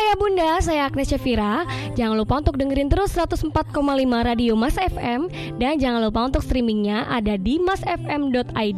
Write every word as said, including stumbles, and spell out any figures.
Ayah Bunda, saya Agnes Syafira. Jangan lupa untuk dengerin terus seratus empat koma lima Radio Mas F M. Dan jangan lupa untuk streamingnya ada di mas f m dot i d.